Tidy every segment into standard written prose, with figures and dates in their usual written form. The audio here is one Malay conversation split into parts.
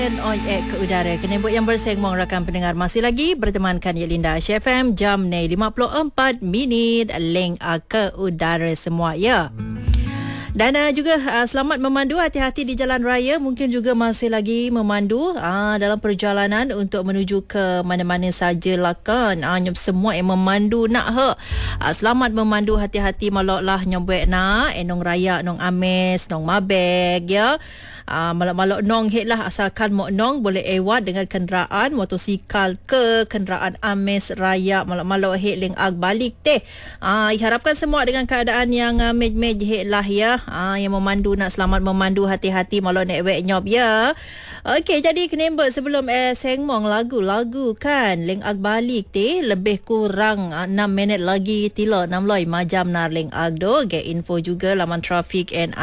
Oyek ke udara. Kenembut yang bersengmong rakan pendengar masih lagi bertemankan Yelinda HFM jam 54 minit link ke udara semua ya. Dan juga selamat memandu, hati-hati di jalan raya, mungkin juga masih lagi memandu dalam perjalanan untuk menuju ke mana-mana sajalah kan. Semua yang memandu nak selamat memandu, hati-hati maloklah nyobek nak enong raya nong ames nong mabeg ya. Malok-malok nong hit lah, asalkan mok nong boleh ewat dengan kenderaan motosikal ke kenderaan ames raya malok-malok hit ling ag balik teh. Harapkan semua dengan keadaan yang mej-mej hit lah ya. Yang memandu nak selamat memandu, hati-hati malok nek wek nyob ya. Okey, jadi kenembut sebelum sengmong lagu-lagu kan ling ag balik teh lebih kurang 6 minit lagi tila 6 majam nar ling ag do get info juga laman trafik and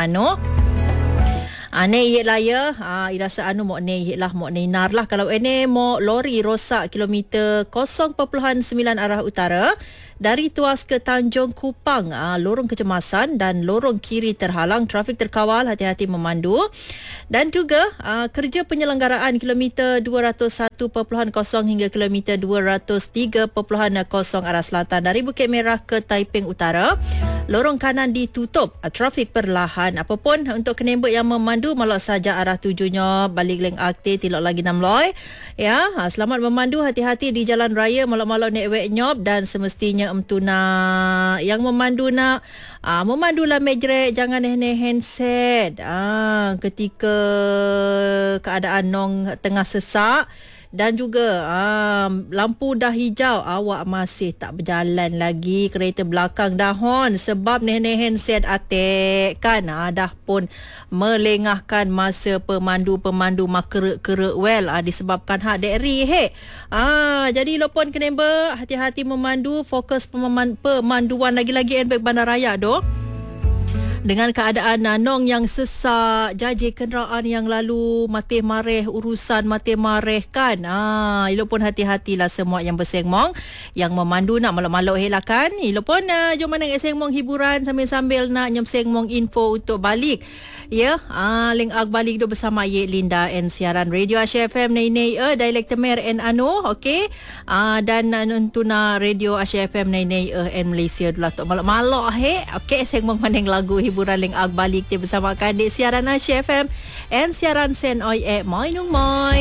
ne yet lah ya. Irasa mok ne yet lah, mok ne nar lah. Kalau ini mok lori rosak kilometer 0.9 arah utara dari Tuas ke Tanjung Kupang, lorong kecemasan dan lorong kiri terhalang, trafik terkawal, hati-hati memandu. Dan juga kerja penyelenggaraan kilometer 201.0 hingga kilometer 203.0 arah selatan dari Bukit Merah ke Taiping Utara, lorong kanan ditutup, trafik perlahan. Apapun untuk kenembut yang memandu malak saja arah tujunya balik leng akte tilok lagi 6 loy ya. Selamat memandu, hati-hati di jalan raya, malak-malak nek wek nyob. Dan semestinya emtuna yang memandu nak memandulah mejrek, jangan handset ketika keadaan nong tengah sesak. Dan juga lampu dah hijau, awak masih tak berjalan lagi, kereta belakang dah hon sebab handset atek kan dah pun melengahkan masa pemandu makerek-kerek disebabkan hak dekri jadi lopon kenembut hati-hati memandu, fokus pemanduan lagi-lagi baik bandaraya doh. Dengan keadaan nong yang sesak, jaji kenderaan yang lalu mati mareh, urusan mati mareh kan. Ilo pun hati-hatilah semua yang bersengmong, yang memandu nak malok-malok helakan. Ilo pun jom mana sengmong hiburan sambil-sambil nak nyem sengmong info untuk balik. Ya, ling ag balik do bersama Yelinda and siaran Radio Asia FM nei dialek Temer and okey. Dan nuntuna Radio Asia FM nei and Malaysia dulu tok malok-malok okey sengmong mandeng lagu hiburan ling ag balik dia bersama kan di siaran Asia FM and siaran Sen Oi Moi Nung Moi.